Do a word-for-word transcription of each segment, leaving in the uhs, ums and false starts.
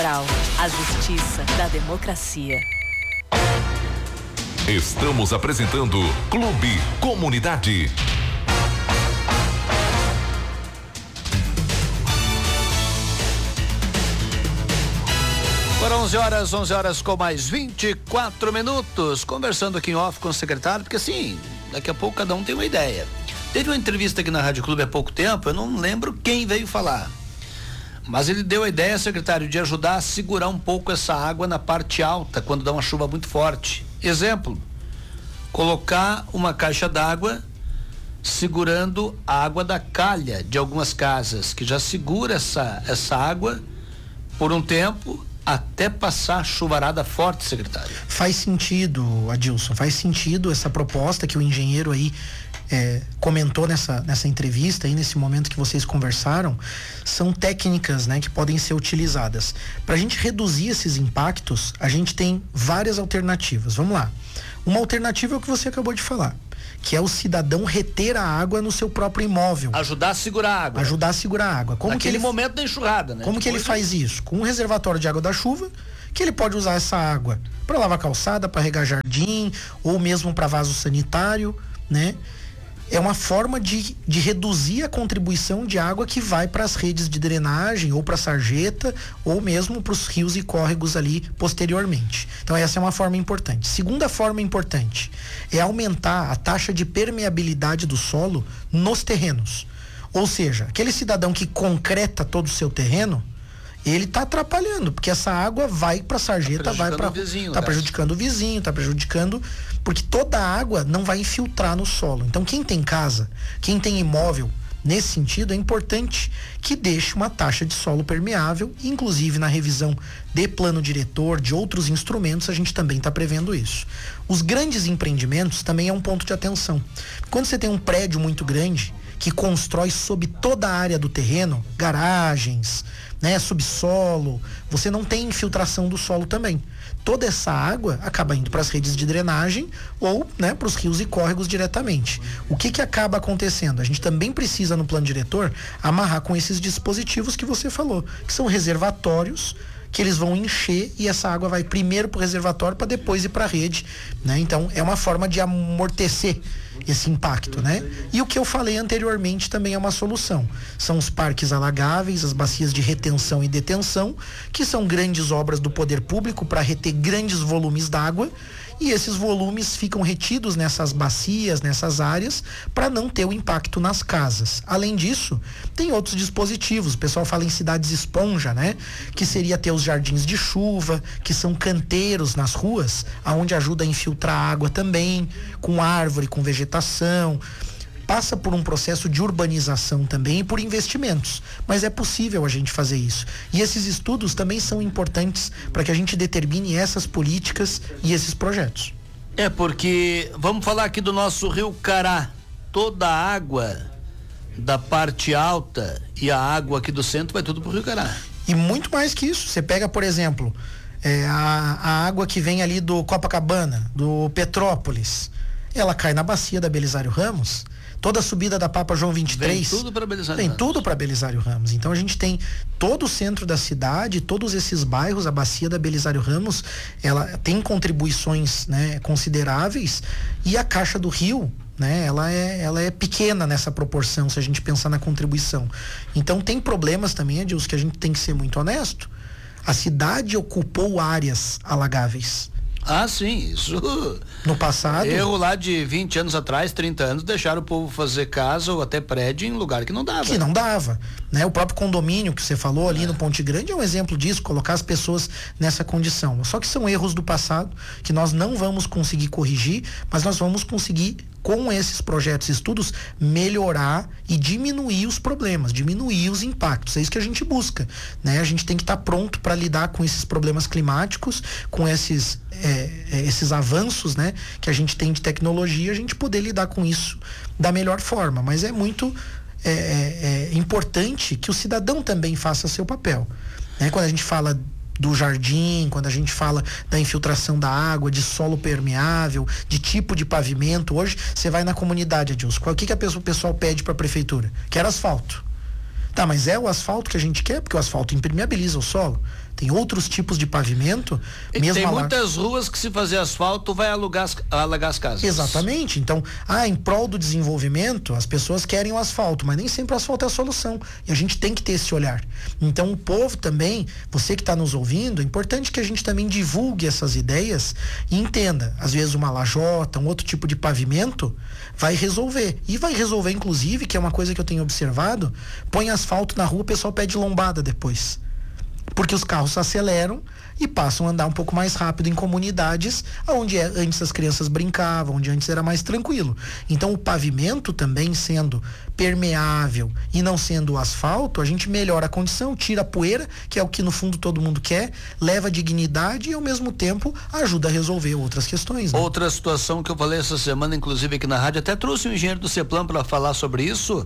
A justiça da democracia. Estamos apresentando Clube Comunidade. Agora onze horas, onze horas com mais vinte e quatro minutos, conversando aqui em off com o secretário, porque assim, daqui a pouco cada um tem uma ideia. Teve uma entrevista aqui na Rádio Clube há pouco tempo, eu não lembro quem veio falar, mas ele deu a ideia, secretário, de ajudar a segurar um pouco essa água na parte alta, quando dá uma chuva muito forte. Exemplo, colocar uma caixa d'água segurando a água da calha de algumas casas, que já segura essa, essa água por um tempo, até passar a chuvarada forte, secretário. Faz sentido, Adilson, faz sentido essa proposta que o engenheiro aí é, comentou nessa, nessa entrevista aí, nesse momento que vocês conversaram. São técnicas, né, que podem ser utilizadas. Para a gente reduzir esses impactos, a gente tem várias alternativas. Vamos lá. Uma alternativa é o que você acabou de falar, que é o cidadão reter a água no seu próprio imóvel. Ajudar a segurar a água. Ajudar a segurar a água. Como Naquele que ele, momento da enxurrada, né? Como Depois que ele de... faz isso? Com um reservatório de água da chuva, que ele pode usar essa água para lavar calçada, para regar jardim, ou mesmo para vaso sanitário, né? É uma forma de, de reduzir a contribuição de água que vai para as redes de drenagem, ou para a sarjeta, ou mesmo para os rios e córregos ali posteriormente. Então essa é uma forma importante. Segunda forma importante é aumentar a taxa de permeabilidade do solo nos terrenos. Ou seja, aquele cidadão que concreta todo o seu terreno, ele está atrapalhando, porque essa água vai para a sarjeta, tá vai para está prejudicando o vizinho, está prejudicando, porque toda a água não vai infiltrar no solo. Então quem tem casa, quem tem imóvel, nesse sentido é importante que deixe uma taxa de solo permeável, inclusive na revisão de plano diretor, de outros instrumentos, a gente também está prevendo isso. Os grandes empreendimentos também é um ponto de atenção. Quando você tem um prédio muito grande, que constrói sob toda a área do terreno, garagens, né, subsolo, você não tem infiltração do solo também. Toda essa água acaba indo para as redes de drenagem ou, né, para os rios e córregos diretamente. O que que acaba acontecendo? A gente também precisa, no plano diretor, amarrar com esses dispositivos que você falou, que são reservatórios, que eles vão encher e essa água vai primeiro para o reservatório para depois ir para a rede, né? Então é uma forma de amortecer esse impacto, né? E o que eu falei anteriormente também é uma solução. São os parques alagáveis, as bacias de retenção e detenção, que são grandes obras do poder público para reter grandes volumes d'água, e esses volumes ficam retidos nessas bacias, nessas áreas, para não ter o impacto nas casas. Além disso, tem outros dispositivos. O pessoal fala em cidades esponja, né? Que seria ter os jardins de chuva, que são canteiros nas ruas, aonde ajuda a infiltrar água também, com árvore, com vegetação. Passa por um processo de urbanização também e por investimentos, mas é possível a gente fazer isso. E esses estudos também são importantes para que a gente determine essas políticas e esses projetos. É porque, vamos falar aqui do nosso Rio Cará, toda a água da parte alta e a água aqui do centro vai tudo pro Rio Cará. E muito mais que isso, você pega, por exemplo, é, a, a água que vem ali do Copacabana, do Petrópolis, ela cai na bacia da Belisário Ramos. Toda a subida da Papa João vinte e três Vem tudo para Belisário Tem Ramos. tudo para Belisário Ramos. Então a gente tem todo o centro da cidade, todos esses bairros, a bacia da Belisário Ramos, ela tem contribuições, né, consideráveis, e a Caixa do Rio, né, ela é, ela é pequena nessa proporção, se a gente pensar na contribuição. Então tem problemas também, Adilson, que a gente tem que ser muito honesto. A cidade ocupou áreas alagáveis. Ah, sim, isso. No passado. Erro lá de vinte anos atrás, trinta anos, deixaram o povo fazer casa ou até prédio em lugar que não dava. Que não dava, né? O próprio condomínio que você falou ali é. no Ponte Grande é um exemplo disso, colocar as pessoas nessa condição. Só que são erros do passado que nós não vamos conseguir corrigir, mas nós vamos conseguir, com esses projetos e estudos, melhorar e diminuir os problemas, diminuir os impactos. É isso que a gente busca, né? A gente tem que estar tá pronto para lidar com esses problemas climáticos, com esses, é, esses avanços, né, que a gente tem de tecnologia, a gente poder lidar com isso da melhor forma. Mas é muito é, é, é importante que o cidadão também faça seu papel, né? Quando a gente fala do jardim, quando a gente fala da infiltração da água, de solo permeável, de tipo de pavimento. Hoje você vai na comunidade, Adilson, o que, que a pessoa, o pessoal pede para a prefeitura? Quer asfalto. Tá, mas é o asfalto que a gente quer? Porque o asfalto impermeabiliza o solo. Tem outros tipos de pavimento. E mesmo tem ala- muitas ruas que se fazer asfalto vai alugar as, alagar as casas. Exatamente. Então, ah, em prol do desenvolvimento, as pessoas querem o asfalto, mas nem sempre o asfalto é a solução. E a gente tem que ter esse olhar. Então, o povo também, você que está nos ouvindo, é importante que a gente também divulgue essas ideias e entenda. Às vezes uma lajota, um outro tipo de pavimento vai resolver. E vai resolver, inclusive, que é uma coisa que eu tenho observado, põe asfalto na rua, o pessoal pede lombada depois. Porque os carros aceleram e passam a andar um pouco mais rápido em comunidades onde antes as crianças brincavam, onde antes era mais tranquilo. Então o pavimento também sendo permeável e não sendo asfalto, a gente melhora a condição, tira a poeira, que é o que no fundo todo mundo quer, leva dignidade e ao mesmo tempo ajuda a resolver outras questões, né? Outra situação que eu falei essa semana, inclusive aqui na rádio, até trouxe um engenheiro do CEPLAN para falar sobre isso.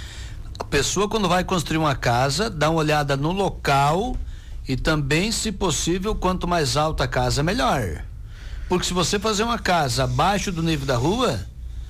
A pessoa, quando vai construir uma casa, dá uma olhada no local e também, se possível, quanto mais alta a casa, melhor. Porque se você fazer uma casa abaixo do nível da rua,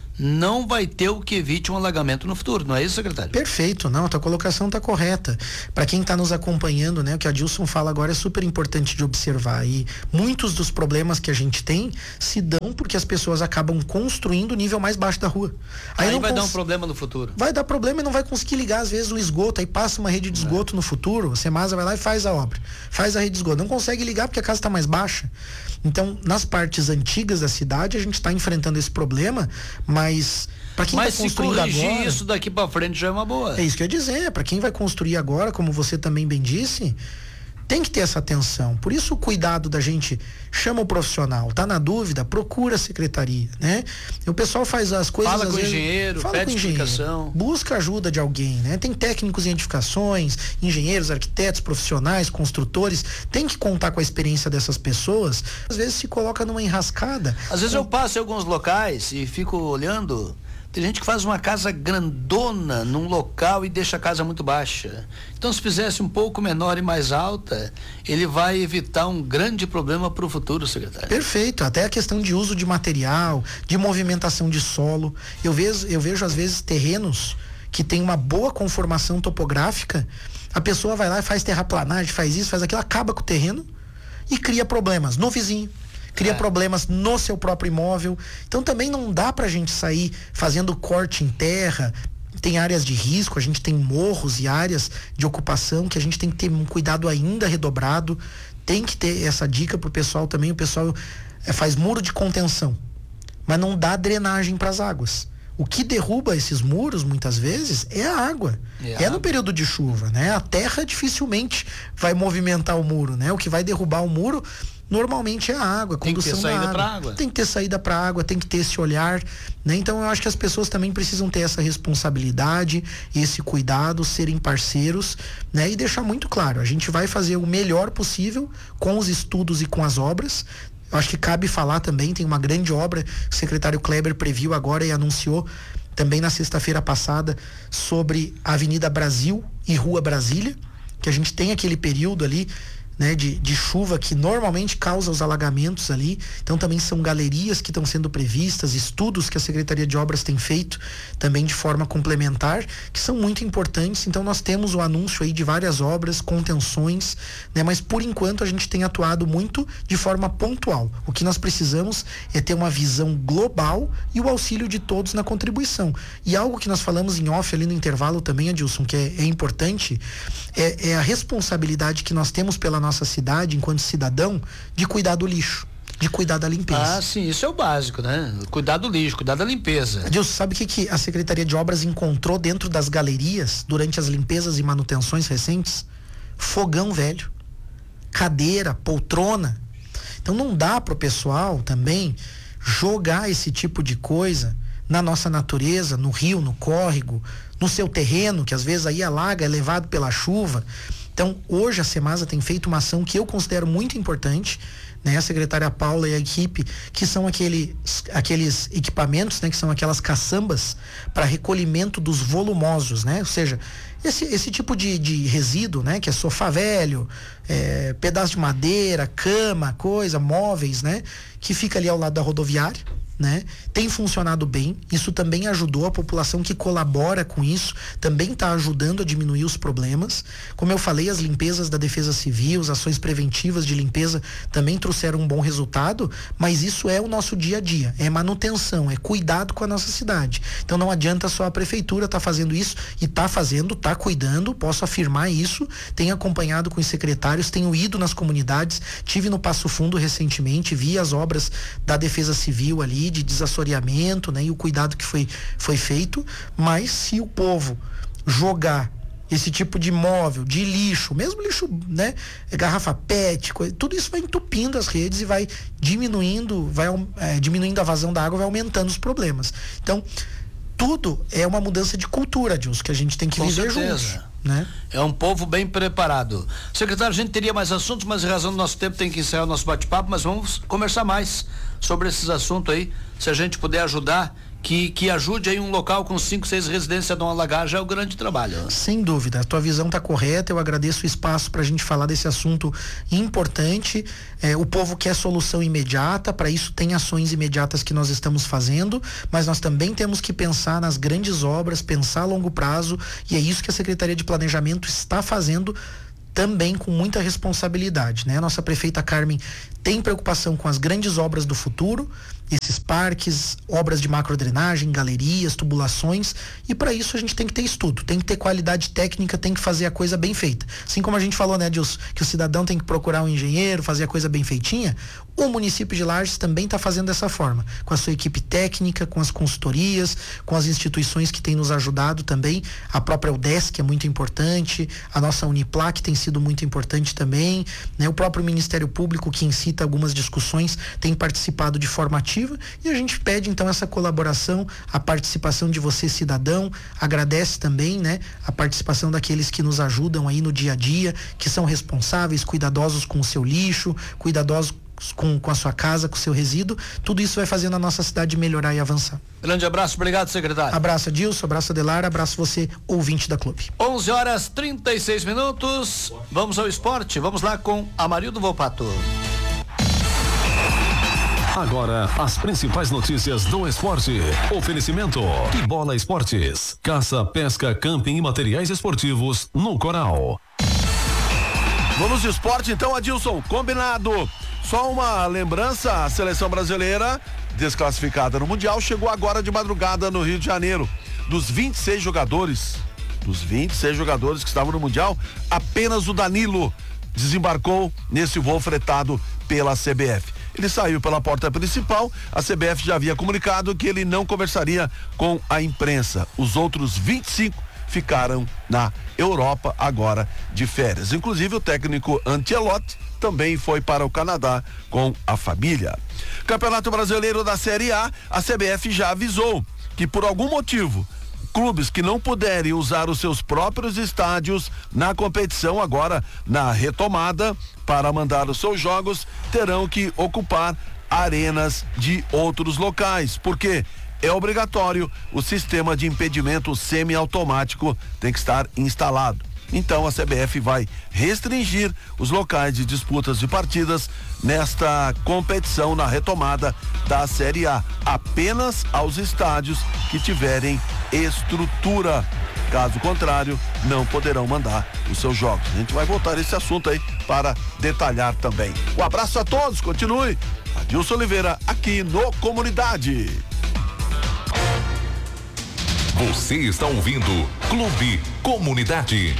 não vai ter o que evite um alagamento no futuro, não é isso, secretário? Perfeito, não, a tua colocação está correta. Para quem está nos acompanhando, né, o que a Dilson fala agora é super importante de observar. E muitos dos problemas que a gente tem se dão porque as pessoas acabam construindo o nível mais baixo da rua. Aí, Aí não vai cons... dar um problema no futuro. Vai dar problema e não vai conseguir ligar, às vezes, o esgoto. Aí passa uma rede de esgoto é. no futuro, a Semasa vai lá e faz a obra. Faz a rede de esgoto. Não consegue ligar porque a casa está mais baixa. Então, nas partes antigas da cidade, a gente está enfrentando esse problema, mas para quem Mas está se construindo corrigir agora, isso daqui para frente já é uma boa. É isso que eu ia dizer, para quem vai construir agora, como você também bem disse, tem que ter essa atenção. Por isso o cuidado da gente, chama o profissional, tá na dúvida, procura a secretaria, né? E o pessoal faz as coisas, fala às com o vezes, engenheiro, fala pede com o engenheiro, explicação, busca ajuda de alguém, né? Tem técnicos em edificações, engenheiros, arquitetos, profissionais, construtores, tem que contar com a experiência dessas pessoas. Às vezes se coloca numa enrascada. Às vezes eu passo em alguns locais e fico olhando. Tem gente que faz uma casa grandona num local e deixa a casa muito baixa. Então, se fizesse um pouco menor e mais alta, ele vai evitar um grande problema para o futuro, secretário. Perfeito. Até a questão de uso de material, de movimentação de solo. Eu vejo, eu vejo às vezes terrenos que tem uma boa conformação topográfica. A pessoa vai lá e faz terraplanagem, faz isso, faz aquilo, acaba com o terreno e cria problemas no vizinho. Cria é. problemas no seu próprio imóvel. Então também não dá pra gente sair fazendo corte em terra. Tem áreas de risco, a gente tem morros e áreas de ocupação que a gente tem que ter um cuidado ainda redobrado. Tem que ter essa dica pro pessoal também. O pessoal é, faz muro de contenção, mas não dá drenagem para as águas. O que derruba esses muros, muitas vezes, é a água. É, é água. No período de chuva, né? A terra dificilmente vai movimentar o muro, né? O que vai derrubar o muro normalmente é a água, a condução da água. Tem que ter saída para água. Tem que ter saída para água, tem que ter esse olhar, né? Então eu acho que as pessoas também precisam ter essa responsabilidade, esse cuidado, serem parceiros, né? E deixar muito claro, a gente vai fazer o melhor possível com os estudos e com as obras. Eu acho que cabe falar também, tem uma grande obra que o secretário Kleber previu agora e anunciou também na sexta-feira passada sobre a Avenida Brasil e Rua Brasília, que a gente tem aquele período ali, né, de, de chuva que normalmente causa os alagamentos ali. Então também são galerias que estão sendo previstas, estudos que a Secretaria de Obras tem feito também de forma complementar, que são muito importantes. Então nós temos o anúncio aí de várias obras, contenções, né, mas por enquanto a gente tem atuado muito de forma pontual. O que nós precisamos é ter uma visão global e o auxílio de todos na contribuição. E algo que nós falamos em off ali no intervalo também, Adilson, que é, é importante, é, é a responsabilidade que nós temos pela nossa nossa cidade, enquanto cidadão, de cuidar do lixo, de cuidar da limpeza. Ah, sim, isso é o básico, né? Cuidar do lixo, cuidar da limpeza. Adilson, sabe o que, que a Secretaria de Obras encontrou dentro das galerias durante as limpezas e manutenções recentes? Fogão velho, cadeira, poltrona. Então não dá pro pessoal também jogar esse tipo de coisa na nossa natureza, no rio, no córrego, no seu terreno, que às vezes aí alaga, é levado pela chuva. Então, hoje a Semasa tem feito uma ação que eu considero muito importante, né? A secretária Paula e a equipe, que são aquele, aqueles equipamentos, né? Que são aquelas caçambas para recolhimento dos volumosos, né? Ou seja, esse, esse tipo de, de resíduo, né? Que é sofá velho, é, pedaço de madeira, cama, coisa, móveis, né? Que fica ali ao lado da rodoviária, né? Tem funcionado bem, isso também ajudou a população que colabora com isso, também está ajudando a diminuir os problemas. Como eu falei, as limpezas da Defesa Civil, as ações preventivas de limpeza também trouxeram um bom resultado, mas isso é o nosso dia a dia, é manutenção, é cuidado com a nossa cidade. Então não adianta só a prefeitura estar tá fazendo isso, e está fazendo, está cuidando, posso afirmar isso, tenho acompanhado com os secretários, tenho ido nas comunidades, tive no Passo Fundo recentemente, vi as obras da Defesa Civil ali, de desassoreamento, né, e o cuidado que foi, foi feito, mas se o povo jogar esse tipo de móvel, de lixo, mesmo lixo, né, garrafa pet, coisa, tudo isso vai entupindo as redes e vai diminuindo, vai é, diminuindo a vazão da água, vai aumentando os problemas. Então, tudo é uma mudança de cultura, Dilson, que a gente tem que Com viver certeza. juntos. Né? É um povo bem preparado. Secretário, a gente teria mais assuntos, mas em razão do nosso tempo tem que encerrar o nosso bate-papo, mas vamos conversar mais sobre esses assuntos aí, se a gente puder ajudar, que, que ajude aí um local com cinco, seis residências não alagar, já é o grande trabalho. Sem dúvida, a tua visão está correta, eu agradeço o espaço para a gente falar desse assunto importante. É, o povo quer solução imediata, para isso tem ações imediatas que nós estamos fazendo, mas nós também temos que pensar nas grandes obras, pensar a longo prazo, e é isso que a Secretaria de Planejamento está fazendo também com muita responsabilidade, né? A nossa prefeita Carmen tem preocupação com as grandes obras do futuro, esses parques, obras de macrodrenagem, galerias, tubulações, e para isso a gente tem que ter estudo, tem que ter qualidade técnica, tem que fazer a coisa bem feita. Assim como a gente falou, né, Dilson, que o cidadão tem que procurar um engenheiro, fazer a coisa bem feitinha, o município de Lages também está fazendo dessa forma, com a sua equipe técnica, com as consultorias, com as instituições que têm nos ajudado também, a própria UDESC, que é muito importante, a nossa Uniplac tem sido muito importante também, né? O próprio Ministério Público, que incita algumas discussões, tem participado de forma ativa, e a gente pede então essa colaboração, a participação de você, cidadão, agradece também, né, a participação daqueles que nos ajudam aí no dia a dia, que são responsáveis, cuidadosos com o seu lixo, cuidadosos com, com a sua casa, com o seu resíduo. Tudo isso vai fazendo a nossa cidade melhorar e avançar. Grande abraço, obrigado, secretário. Abraço, Adilson, abraço, Adelar, abraço você, ouvinte da Clube. onze horas trinta e seis minutos, vamos ao esporte, vamos lá com Amarildo Volpato. Agora, as principais notícias do esporte. Oferecimento Que Bola Esportes. Caça, pesca, camping e materiais esportivos no Coral. Vamos de esporte então, Adilson, combinado. Só uma lembrança, a seleção brasileira, desclassificada no Mundial, chegou agora de madrugada no Rio de Janeiro. Dos vinte e seis jogadores, dos vinte e seis jogadores que estavam no Mundial, apenas o Danilo desembarcou nesse voo fretado pela C B F. Ele saiu pela porta principal, a C B F já havia comunicado que ele não conversaria com a imprensa. Os outros vinte e cinco ficaram na Europa agora de férias. Inclusive o técnico Ancelotti também foi para o Canadá com a família. Campeonato Brasileiro da Série A, a C B F já avisou que por algum motivo clubes que não puderem usar os seus próprios estádios na competição agora na retomada para mandar os seus jogos terão que ocupar arenas de outros locais, porque é obrigatório o sistema de impedimento semiautomático tem que estar instalado. Então a C B F vai restringir os locais de disputas de partidas nesta competição na retomada da Série A, apenas aos estádios que tiverem estrutura. Caso contrário, não poderão mandar os seus jogos. A gente vai voltar a esse assunto aí para detalhar também. Um abraço a todos, continue. Adilson Oliveira aqui no Comunidade. Você está ouvindo Clube Comunidade.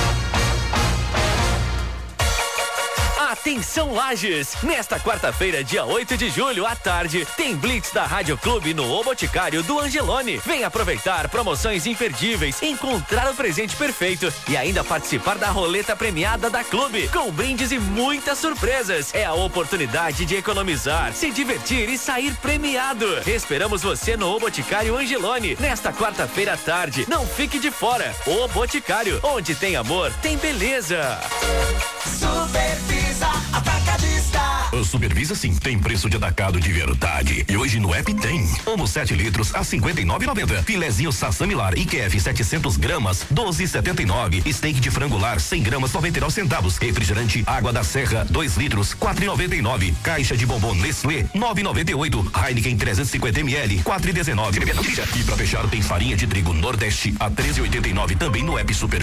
Atenção Lages! Nesta quarta-feira, dia oito de julho, à tarde, tem Blitz da Rádio Clube no O Boticário do Angelone. Vem aproveitar promoções imperdíveis, encontrar o presente perfeito e ainda participar da roleta premiada da Clube, com brindes e muitas surpresas. É a oportunidade de economizar, se divertir e sair premiado. Esperamos você no O Boticário Angelone, nesta quarta-feira à tarde. Não fique de fora. O Boticário, onde tem amor, tem beleza. Supervisa Atacadista. Os Supervisa sim, tem preço de atacado de verdade. E hoje no app tem. Omo sete litros a cinquenta e nove e noventa. Filezinho Sassamilar I Q F setecentos gramas, doze e setenta e nove. Steak de frangular cem gramas, noventa e nove centavos. Refrigerante Água da Serra dois litros, quatro e noventa e nove. Caixa de bombom Nestlé nove e noventa e oito. Heineken trezentos e cinquenta mililitros, quatro e dezenove. E pra fechar tem farinha de trigo Nordeste a treze e oitenta e nove também no app Super